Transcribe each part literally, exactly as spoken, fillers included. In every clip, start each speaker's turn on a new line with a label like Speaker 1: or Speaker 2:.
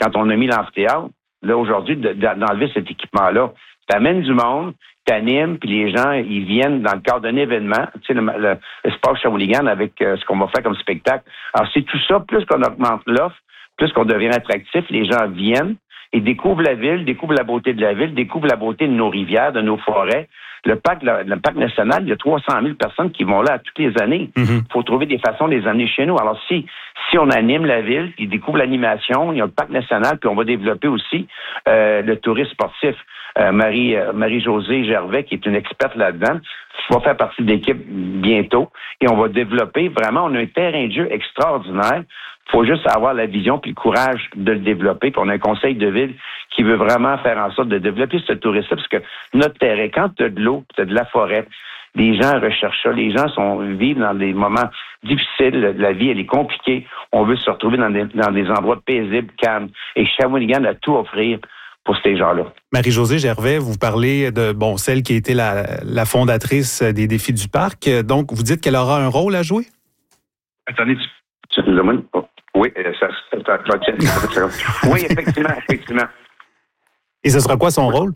Speaker 1: quand on a mis l'amphithéâtre, là, aujourd'hui, de, de, d'enlever cet équipement-là. T'amènes du monde, t'animes, puis les gens, ils viennent dans le cadre d'un événement, tu sais, le, le, l'espace Shawinigan avec euh, ce qu'on va faire comme spectacle. Alors, c'est tout ça, plus qu'on augmente l'offre, plus qu'on devient attractif, les gens viennent et découvrent la ville, découvrent la beauté de la ville, découvrent la beauté de nos rivières, de nos forêts. Le parc, le, le parc national, il y a trois cent mille personnes qui vont là toutes les années. Il mm-hmm. faut trouver des façons de les amener chez nous. Alors, si si on anime la ville, ils découvrent l'animation, il y a le parc national, puis on va développer aussi euh, le tourisme sportif. Euh, Marie, euh, Marie-Josée Gervais, qui est une experte là-dedans, va faire partie de l'équipe bientôt. Et on va développer, vraiment, on a un terrain de jeu extraordinaire. Il faut juste avoir la vision puis le courage de le développer. Puis on a un conseil de ville qui veut vraiment faire en sorte de développer ce tourisme, parce que notre terrain, quand tu as de l'eau, tu as de la forêt, les gens recherchent ça. Les gens sont vivent dans des moments difficiles. La vie, elle est compliquée. On veut se retrouver dans des, dans des endroits paisibles, calmes. Et Shawinigan a tout à offrir pour ces gens-là.
Speaker 2: Marie-Josée Gervais, vous parlez de bon celle qui a été la, la fondatrice des Défis du Parc. Donc, vous dites qu'elle aura un rôle à jouer?
Speaker 1: Attendez, tu, tu nous demandes? Oh, oui, ça, ça, ça, ça, oui, effectivement, effectivement.
Speaker 2: Et ce sera quoi son rôle?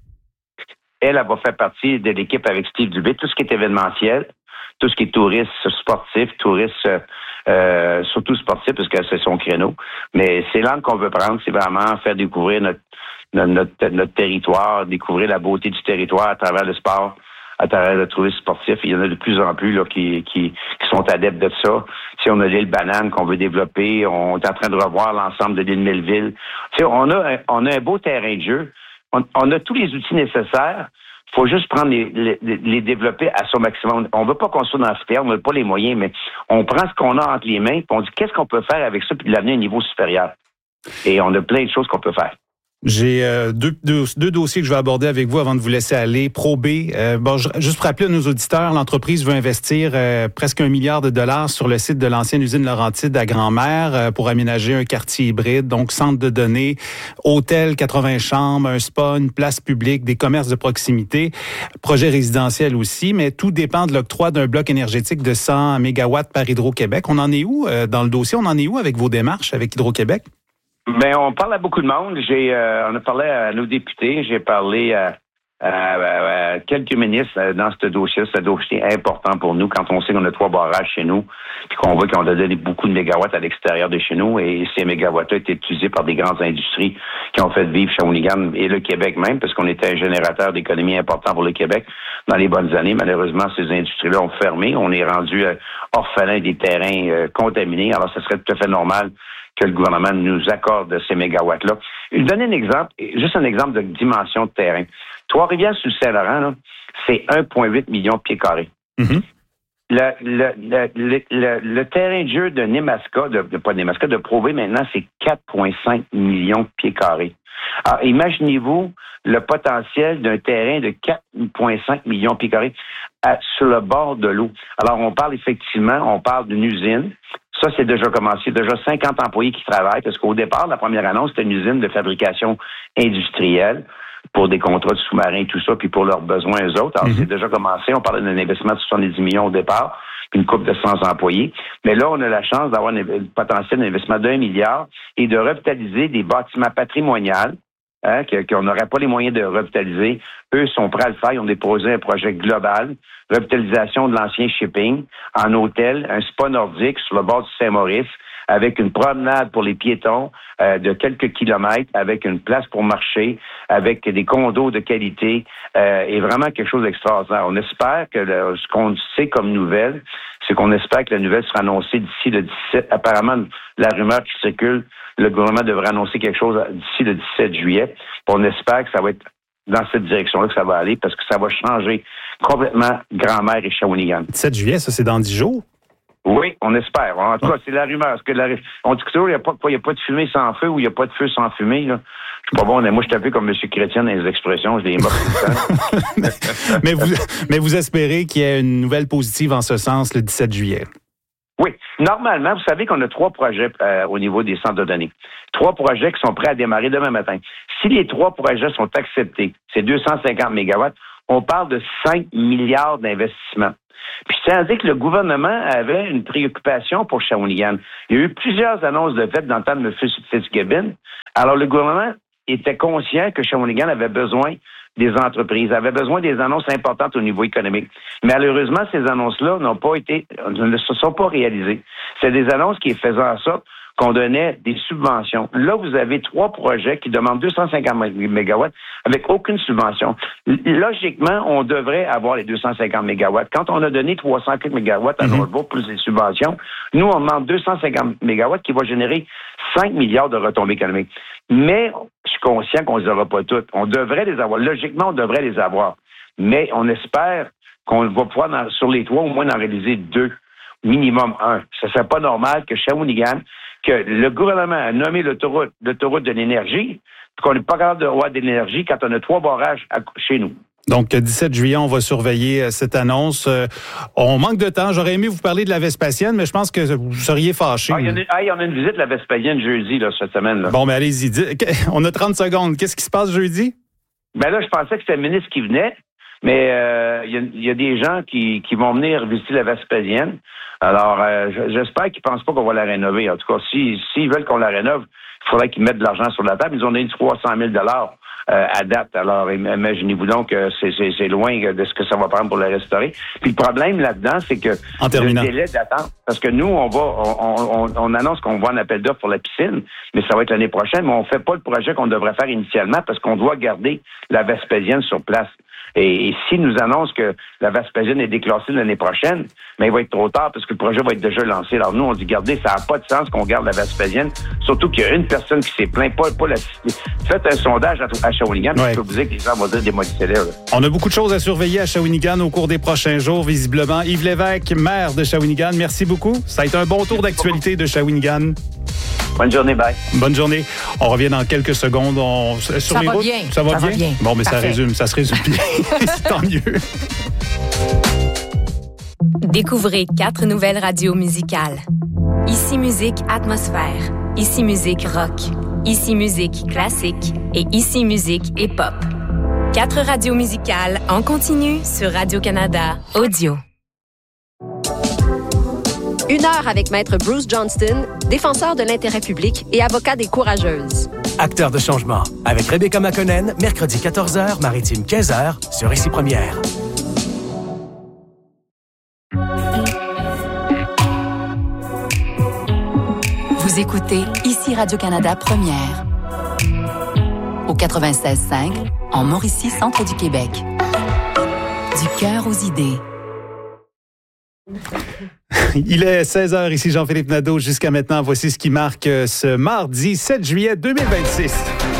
Speaker 1: Elle, elle va faire partie de l'équipe avec Steve Dubé, tout ce qui est événementiel, tout ce qui est tourisme sportif, tourisme euh, surtout sportif, parce que c'est son créneau. Mais c'est l'angle qu'on veut prendre, c'est vraiment faire découvrir notre, notre, notre, notre territoire, découvrir la beauté du territoire à travers le sport, à travers le tourisme sportif. Il y en a de plus en plus là, qui, qui, qui sont adeptes de ça. Si on a l'île Banane qu'on veut développer, on est en train de revoir l'ensemble de l'île Melville. Tu sais, on a, on a un beau terrain de jeu. On, on a tous les outils nécessaires. Il faut juste prendre les, les, les développer à son maximum. On ne veut pas construire dans l'amphithéâtre, on n'a pas les moyens, mais on prend ce qu'on a entre les mains, puis on dit qu'est-ce qu'on peut faire avec ça, puis de l'amener à un niveau supérieur. Et on a plein de choses qu'on peut faire.
Speaker 2: J'ai euh, deux, deux, deux dossiers que je vais aborder avec vous avant de vous laisser aller. Pro B, euh, bon, je, juste pour rappeler à nos auditeurs, l'entreprise veut investir euh, presque un milliard de dollars sur le site de l'ancienne usine Laurentide à Grand-Mère euh, pour aménager un quartier hybride, donc centre de données, hôtel, quatre-vingts chambres, un spa, une place publique, des commerces de proximité, projet résidentiel aussi, mais tout dépend de l'octroi d'un bloc énergétique de cent mégawatts par Hydro-Québec. On en est où euh, dans le dossier? On en est où avec vos démarches avec Hydro-Québec?
Speaker 1: Ben, on parle à beaucoup de monde. J'ai, euh, on a parlé à nos députés. J'ai parlé à, à, à, à quelques ministres dans ce dossier. C'est un dossier important pour nous quand on sait qu'on a trois barrages chez nous, puis qu'on voit qu'on a donné beaucoup de mégawatts à l'extérieur de chez nous. Et ces mégawatts-là étaient utilisés par des grandes industries qui ont fait vivre Shawinigan et le Québec même, parce qu'on était un générateur d'économie important pour le Québec dans les bonnes années. Malheureusement, ces industries-là ont fermé. On est rendu euh, orphelin des terrains euh, contaminés. Alors, ce serait tout à fait normal que le gouvernement nous accorde ces mégawatts-là. Je vais donner un exemple, juste un exemple de dimension de terrain. Trois-Rivières sur Saint-Laurent, là, c'est un virgule huit million de pieds carrés. Mm-hmm. Le, le, le, le, le, le terrain de jeu de Nemaska, de, de pas de Nemaska, de Pro B maintenant, c'est quatre virgule cinq millions de pieds carrés. Alors, imaginez-vous le potentiel d'un terrain de quatre virgule cinq millions de pieds carrés à, sur le bord de l'eau. Alors, on parle effectivement, on parle d'une usine. Ça, c'est déjà commencé. Déjà cinquante employés qui travaillent, parce qu'au départ, la première annonce, c'était une usine de fabrication industrielle pour des contrats de sous-marins et tout ça, puis pour leurs besoins eux autres. Alors, mm-hmm. c'est déjà commencé. On parlait d'un investissement de soixante-dix millions au départ, puis une couple de cent employés. Mais là, on a la chance d'avoir un potentiel d'investissement d'un milliard et de revitaliser des bâtiments patrimoniaux, hein, qu'on n'aurait pas les moyens de revitaliser. Eux sont prêts à le faire. Ils ont déposé un projet global, revitalisation de l'ancien shipping, en hôtel, un spa nordique sur le bord du Saint-Maurice, avec une promenade pour les piétons euh, de quelques kilomètres, avec une place pour marcher, avec des condos de qualité, euh, et vraiment quelque chose d'extraordinaire. On espère que le, ce qu'on sait comme nouvelle, c'est qu'on espère que la nouvelle sera annoncée d'ici le dix-sept. Apparemment, la rumeur qui circule, le gouvernement devrait annoncer quelque chose d'ici le dix-sept juillet. On espère que ça va être dans cette direction-là que ça va aller, parce que ça va changer complètement Grand-Mère et Shawinigan.
Speaker 2: dix-sept juillet, ça, c'est dans dix jours?
Speaker 1: Oui, on espère. En tout cas, c'est la rumeur. Parce que la, on dit que toujours, il n'y a, a pas de fumée sans feu ou il n'y a pas de feu sans fumée. Là. Je suis pas bon. Moi, je suis un peu comme M. Chrétien dans les expressions. Je les moque tout le
Speaker 2: temps. mais, vous, mais vous espérez qu'il y ait une nouvelle positive en ce sens le dix-sept juillet?
Speaker 1: Oui. Normalement, vous savez qu'on a trois projets euh, au niveau des centres de données. Trois projets qui sont prêts à démarrer demain matin. Si les trois projets sont acceptés, c'est deux cent cinquante mégawatts, on parle de cinq milliards d'investissements. Puis ça dit que le gouvernement avait une préoccupation pour Shawinigan. Il y a eu plusieurs annonces de fait dans le temps de M. Fitzgibbon. Alors le gouvernement était conscient que Shawinigan avait besoin des entreprises, avait besoin des annonces importantes au niveau économique. Malheureusement, ces annonces-là n'ont pas été, ne se sont pas réalisées. C'est des annonces qui faisaient en sorte qu'on donnait des subventions. Là, vous avez trois projets qui demandent deux cent cinquante mégawatts avec aucune subvention. Logiquement, on devrait avoir les deux cent cinquante mégawatts. Quand on a donné trois cent quatre mégawatts à Northvolt plus les subventions, nous, on demande deux cent cinquante mégawatts qui va générer cinq milliards de retombées économiques. Mais je suis conscient qu'on ne les aura pas toutes. On devrait les avoir. Logiquement, on devrait les avoir. Mais on espère qu'on va pouvoir, dans, sur les trois, au moins en réaliser deux, minimum un. Ce ne serait pas normal que Shawinigan, que le gouvernement a nommé l'autoroute, l'autoroute de l'énergie, puis qu'on n'est pas capable d'avoir de l'énergie quand on a trois barrages à, chez nous.
Speaker 2: Donc, dix-sept juillet, on va surveiller cette annonce. Euh, on manque de temps. J'aurais aimé vous parler de la Vespasienne, mais je pense que vous seriez fâchés.
Speaker 1: Ah, il y a une, ah, il y en a une visite de la Vespasienne jeudi, là, cette semaine. Là.
Speaker 2: Bon, mais allez-y. On a trente secondes. Qu'est-ce qui se passe jeudi?
Speaker 1: Ben là, je pensais que c'était le ministre qui venait, mais euh, il y a, il y a des gens qui, qui vont venir visiter la Vespasienne. Alors, euh, j'espère qu'ils ne pensent pas qu'on va la rénover. En tout cas, si, s'ils veulent qu'on la rénove, il faudrait qu'ils mettent de l'argent sur la table. Ils ont donné trois cent mille dollars euh, à date. Alors, imaginez-vous donc que c'est, c'est, c'est loin de ce que ça va prendre pour la restaurer. Puis le problème là-dedans, c'est que le délai d'attente, parce que nous, on va, on, on, on annonce qu'on va en appel d'offres pour la piscine, mais ça va être l'année prochaine, mais on ne fait pas le projet qu'on devrait faire initialement parce qu'on doit garder la Vespasienne sur place. Et, et s'ils nous annoncent que la Vespasienne est déclassée l'année prochaine, mais il va être trop tard parce que le projet va être déjà lancé. Alors nous, on dit, regardez, ça n'a pas de sens qu'on garde la Vespasienne, surtout qu'il y a une personne qui s'est plaint, pas, pas la... Faites un sondage à, à Shawinigan, ouais. Je peux vous dire que les gens vont dire démolissez-les.
Speaker 2: On a beaucoup de choses à surveiller à Shawinigan au cours des prochains jours, visiblement. Yves Lévesque, maire de Shawinigan, merci beaucoup. Ça a été un bon tour d'actualité de Shawinigan.
Speaker 1: Bonne journée, bye.
Speaker 2: Bonne journée. On revient dans quelques secondes. On... Sur
Speaker 3: ça,
Speaker 2: les
Speaker 3: va
Speaker 2: routes,
Speaker 3: bien.
Speaker 2: ça va
Speaker 3: ça
Speaker 2: bien.
Speaker 3: va bien.
Speaker 2: Bon, mais
Speaker 3: Parfait.
Speaker 2: ça résume, ça se résume bien. Tant mieux.
Speaker 4: Découvrez quatre nouvelles radios musicales. Ici Musique Atmosphère, Ici Musique Rock, Ici Musique Classique et Ici Musique Hip-Hop. Quatre radios musicales en continu sur Radio-Canada Audio.
Speaker 5: Une heure avec Maître Bruce Johnston, défenseur de l'intérêt public et avocat des courageuses.
Speaker 6: Acteur de changement, avec Rebecca McConnell, mercredi quatorze heures, maritime quinze heures, sur Ici Première.
Speaker 7: Vous écoutez Ici Radio-Canada Première. Au quatre-vingt-seize cinq, en Mauricie, centre du Québec. Du cœur aux idées.
Speaker 2: Il est seize heures, ici Jean-Philippe Nadeau. Jusqu'à maintenant, voici ce qui marque ce mardi sept juillet deux mille vingt-six.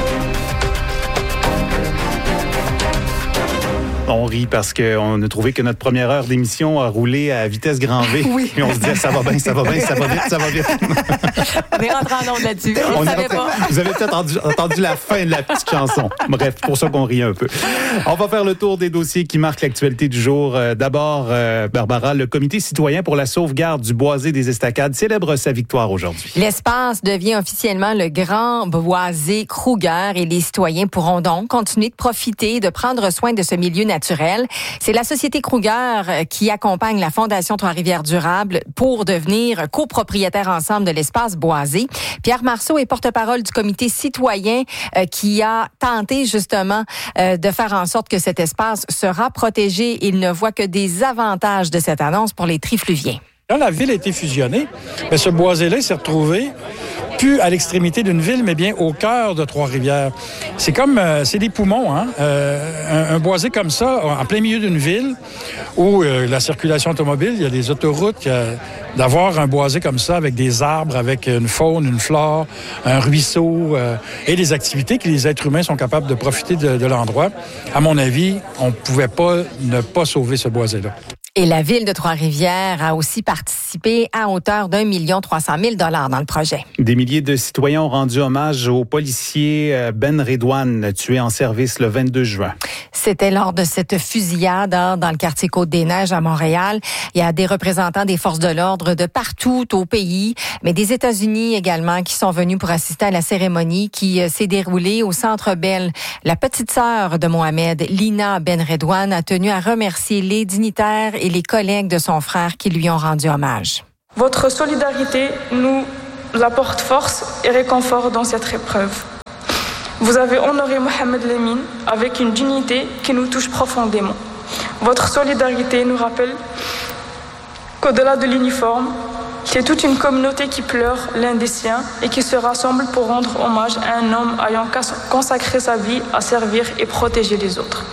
Speaker 2: On rit parce qu'on a trouvé que notre première heure d'émission a roulé à vitesse grand V. Oui. Et on se dit, ça va bien, ça va bien, ça va vite, ça va vite.
Speaker 3: On est rentré en onde là-dessus. On
Speaker 2: on
Speaker 3: savait pas.
Speaker 2: Vous avez peut-être entendu, entendu la fin de la petite chanson. Bref, pour ça qu'on rit un peu. On va faire le tour des dossiers qui marquent l'actualité du jour. Euh, d'abord, euh, Barbara, le Comité citoyen pour la sauvegarde du boisé des Estacades célèbre sa victoire aujourd'hui.
Speaker 3: L'espace devient officiellement le grand boisé Kruger et les citoyens pourront donc continuer de profiter, de prendre soin de ce milieu naturel. C'est la Société Kruger qui accompagne la Fondation Trois-Rivières Durable pour devenir copropriétaire ensemble de l'espace boisé. Pierre Marceau est porte-parole du comité citoyen euh, qui a tenté justement euh, de faire en sorte que cet espace sera protégé. Il ne voit que des avantages de cette annonce pour les trifluviens.
Speaker 8: Quand la ville a été fusionnée, bien, ce boisé-là s'est retrouvé plus à l'extrémité d'une ville, mais bien au cœur de Trois-Rivières. C'est comme, euh, c'est des poumons, hein? Euh, un, un boisé comme ça, en plein milieu d'une ville, où euh, la circulation automobile, il y a des autoroutes, il y a, d'avoir un boisé comme ça, avec des arbres, avec une faune, une flore, un ruisseau, euh, et des activités que les êtres humains sont capables de profiter de, de l'endroit. À mon avis, on ne pouvait pas ne pas sauver ce boisé-là.
Speaker 3: Et la ville de Trois-Rivières a aussi participé à hauteur d'un million trois cent mille dollars dans le projet.
Speaker 2: Des milliers de citoyens ont rendu hommage au policier Ben Redouane, tué en service le vingt-deux juin.
Speaker 3: C'était lors de cette fusillade dans le quartier Côte-des-Neiges à Montréal. Il y a des représentants des forces de l'ordre de partout au pays, mais des États-Unis également qui sont venus pour assister à la cérémonie qui s'est déroulée au Centre Bell. La petite sœur de Mohamed, Lina Ben Redouane, a tenu à remercier les dignitaires et les collègues de son frère qui lui ont rendu hommage.
Speaker 9: Votre solidarité nous apporte force et réconfort dans cette épreuve. Vous avez honoré Mohamed Lemine avec une dignité qui nous touche profondément. Votre solidarité nous rappelle qu'au-delà de l'uniforme, c'est toute une communauté qui pleure l'un des siens et qui se rassemble pour rendre hommage à un homme ayant consacré sa vie à servir et protéger les autres.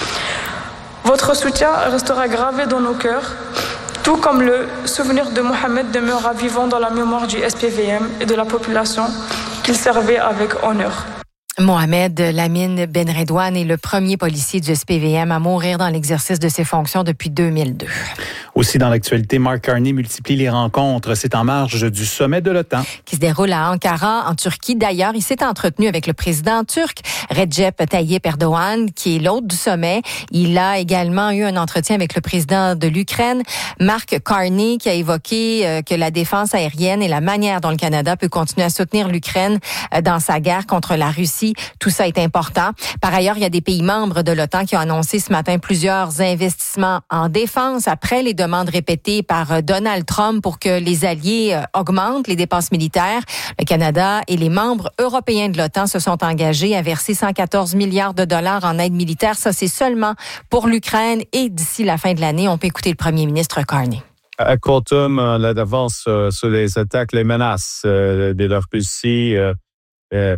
Speaker 9: Votre soutien restera gravé dans nos cœurs, tout comme le souvenir de Mohamed demeurera vivant dans la mémoire du S P V M et de la population qu'il servait avec honneur.
Speaker 3: Mohamed Lamine Ben Redouane est le premier policier du S P V M à mourir dans l'exercice de ses fonctions depuis deux mille deux.
Speaker 2: Aussi dans l'actualité, Mark Carney multiplie les rencontres. C'est en marge du sommet de l'OTAN.
Speaker 3: Qui se déroule à Ankara, en Turquie. D'ailleurs, il s'est entretenu avec le président turc, Recep Tayyip Erdogan, qui est l'hôte du sommet. Il a également eu un entretien avec le président de l'Ukraine, Mark Carney, qui a évoqué que la défense aérienne et la manière dont le Canada peut continuer à soutenir l'Ukraine dans sa guerre contre la Russie. Tout ça est important. Par ailleurs, il y a des pays membres de l'OTAN qui ont annoncé ce matin plusieurs investissements en défense après les demandes répétées par Donald Trump pour que les alliés augmentent les dépenses militaires. Le Canada et les membres européens de l'OTAN se sont engagés à verser cent quatorze milliards de dollars en aide militaire. Ça, c'est seulement pour l'Ukraine et d'ici la fin de l'année. On peut écouter le premier ministre Carney.
Speaker 10: À court terme, la défense euh, sur les attaques, les menaces euh, de la Russie euh, est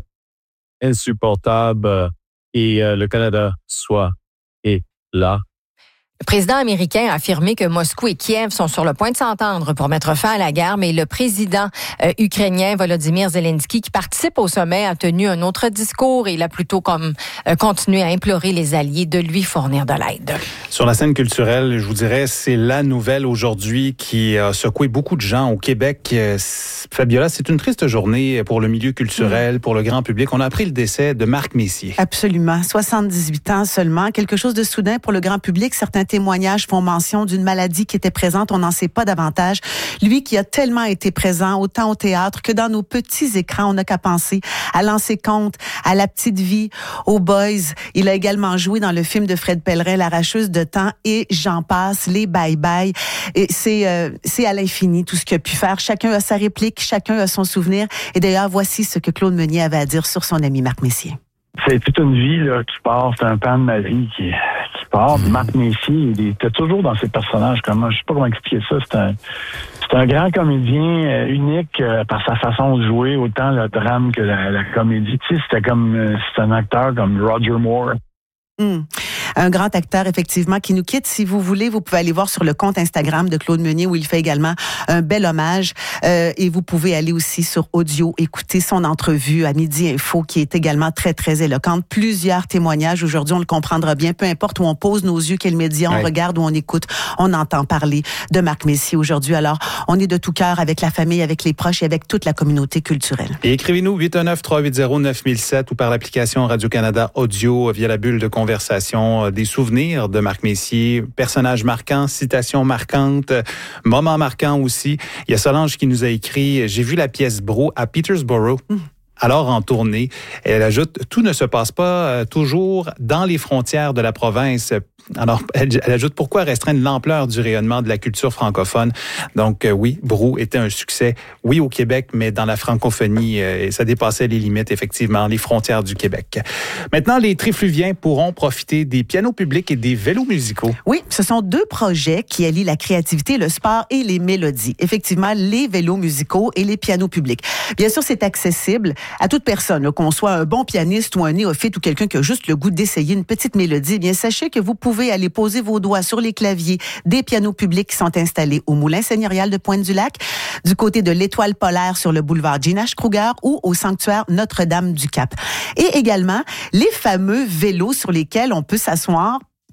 Speaker 10: insupportable euh, et euh, le Canada soit et là.
Speaker 3: Le président américain a affirmé que Moscou et Kiev sont sur le point de s'entendre pour mettre fin à la guerre, mais le président euh, ukrainien Volodymyr Zelensky, qui participe au sommet, a tenu un autre discours et il a plutôt comme euh, continué à implorer les alliés de lui fournir de l'aide.
Speaker 2: Sur la scène culturelle, je vous dirais, c'est la nouvelle aujourd'hui qui a secoué beaucoup de gens au Québec. Fabiola, c'est une triste journée pour le milieu culturel, mmh. pour le grand public. On a appris le décès de Marc Messier.
Speaker 11: Absolument. soixante-dix-huit ans seulement. Quelque chose de soudain pour le grand public. Certains témoignages font mention d'une maladie qui était présente. On n'en sait pas davantage. Lui qui a tellement été présent, autant au théâtre que dans nos petits écrans, on n'a qu'à penser à Lancer compte, à La Petite Vie, aux Boys. Il a également joué dans le film de Fred Pellerin, L'Arracheuse de temps, et j'en passe, les bye-bye. Et c'est, euh, c'est à l'infini tout ce qu'il a pu faire. Chacun a sa réplique, chacun a son souvenir. Et d'ailleurs, voici ce que Claude Meunier avait à dire sur son ami Marc Messier.
Speaker 12: C'est toute une vie là, qui part, c'est un pan de ma vie qui, qui part. Mmh. Marc Messier, il était toujours dans ses personnages. Comme, je sais pas comment expliquer ça. C'est un, c'est un grand comédien euh, unique euh, par sa façon de jouer, autant le drame que la, la comédie. Tu sais, c'était comme, euh, c'est un acteur comme Roger Moore.
Speaker 11: Mmh. Un grand acteur, effectivement, qui nous quitte. Si vous voulez, vous pouvez aller voir sur le compte Instagram de Claude Meunier où il fait également un bel hommage. Euh, et vous pouvez aller aussi sur audio, écouter son entrevue à Midi Info qui est également très, très éloquente. Plusieurs témoignages. Aujourd'hui, on le comprendra bien. Peu importe où on pose nos yeux, quel média on ouais. regarde, où on écoute, on entend parler de Marc Messier aujourd'hui. Alors, on est de tout cœur avec la famille, avec les proches et avec toute la communauté culturelle.
Speaker 2: Et écrivez-nous huit un neuf, trois huit zéro, neuf mille sept ou par l'application Radio-Canada Audio via la bulle de conversation. Des souvenirs de Marc Messier, personnages marquants, citations marquantes, moments marquants aussi. Il y a Solange qui nous a écrit « J'ai vu la pièce Bro à Petersboro ». Mmh. Alors en tournée, elle ajoute « Tout ne se passe pas euh, toujours dans les frontières de la province ». Alors, elle, elle ajoute « Pourquoi restreindre l'ampleur du rayonnement de la culture francophone ?» Donc euh, oui, Brou était un succès, oui au Québec, mais dans la francophonie, euh, et ça dépassait les limites, effectivement, les frontières du Québec. Maintenant, les Trifluviens pourront profiter des pianos publics et des vélos musicaux.
Speaker 11: Oui, ce sont deux projets qui allient la créativité, le sport et les mélodies. Effectivement, les vélos musicaux et les pianos publics. Bien sûr, c'est accessible à toute personne, là, qu'on soit un bon pianiste ou un néophyte ou quelqu'un qui a juste le goût d'essayer une petite mélodie. Eh bien, sachez que vous pouvez aller poser vos doigts sur les claviers des pianos publics qui sont installés au Moulin Seigneurial de Pointe-du-Lac, du côté de l'Étoile polaire sur le boulevard Gina Kruger ou au sanctuaire Notre-Dame-du-Cap. Et également, les fameux vélos sur lesquels on peut s'asseoir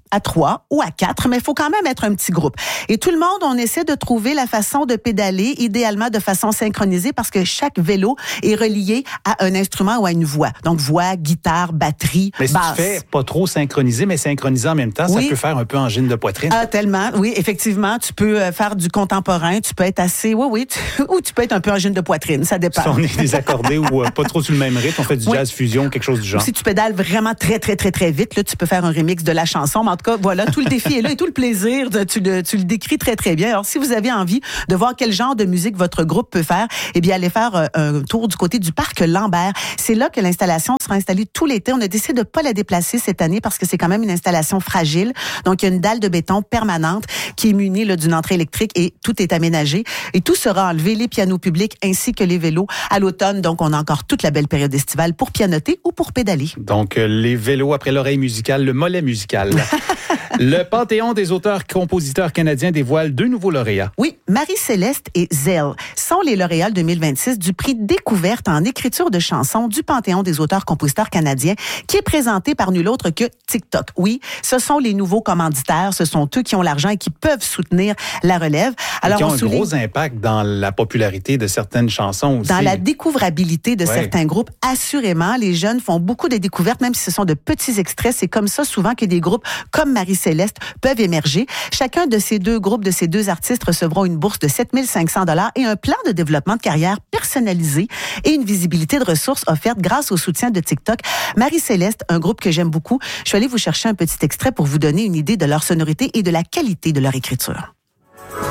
Speaker 11: à trois ou à quatre, mais il faut quand même être un petit groupe. Et tout le monde, on essaie de trouver la façon de pédaler, idéalement de façon synchronisée, parce que chaque vélo est relié à un instrument ou à une voix. Donc, voix, guitare, batterie,
Speaker 2: mais si
Speaker 11: basse.
Speaker 2: tu fais pas trop synchronisé, mais synchronisé en même temps,
Speaker 11: oui.
Speaker 2: ça peut faire un peu angine de poitrine.
Speaker 11: Ah, tellement. Oui, effectivement, tu peux faire du contemporain, tu peux être assez, oui, oui, tu... ou tu peux être un peu angine de poitrine, ça dépend.
Speaker 2: Si on est désaccordé ou euh, pas trop sur le même rythme, on fait du oui. jazz fusion, quelque chose du genre.
Speaker 11: Si tu pédales vraiment très, très, très, très vite, là, tu peux faire un remix de la chanson. Mais en tout cas, voilà, tout le défi est là et tout le plaisir, de, tu, le, tu le décris très, très bien. Alors, si vous avez envie de voir quel genre de musique votre groupe peut faire, eh bien, allez faire euh, un tour du côté du parc Lambert. C'est là que l'installation sera installée tout l'été. On a décidé de pas la déplacer cette année parce que c'est quand même une installation fragile. Donc, il y a une dalle de béton permanente qui est munie là, d'une entrée électrique et tout est aménagé. Et tout sera enlevé, les pianos publics ainsi que les vélos à l'automne. Donc, on a encore toute la belle période estivale pour pianoter ou pour pédaler.
Speaker 2: Donc, euh, les vélos après l'oreille musicale, le mollet musical. Le Panthéon des auteurs-compositeurs canadiens dévoile deux nouveaux lauréats.
Speaker 11: Oui, Marie-Céleste et Zell sont les lauréats deux mille vingt-six du prix Découverte en écriture de chansons du Panthéon des auteurs-compositeurs canadiens qui est présenté par nul autre que TikTok. Oui, ce sont les nouveaux commanditaires, ce sont eux qui ont l'argent et qui peuvent soutenir la relève.
Speaker 2: Alors, et qui ont on un souligne... gros impact dans la popularité de certaines chansons aussi.
Speaker 11: Dans la découvrabilité de ouais. certains groupes, assurément, les jeunes font beaucoup de découvertes, même si ce sont de petits extraits. C'est comme ça souvent que des groupes comme Marie-Céleste peuvent émerger. Chacun de ces deux groupes, de ces deux artistes recevront une bourse de sept mille cinq cents dollars et un plan de développement de carrière personnalisé et une visibilité de ressources offerte grâce au soutien de TikTok. Marie-Céleste, un groupe que j'aime beaucoup. Je suis allée vous chercher un petit extrait pour vous donner une idée de leur sonorité et de la qualité de leur écriture.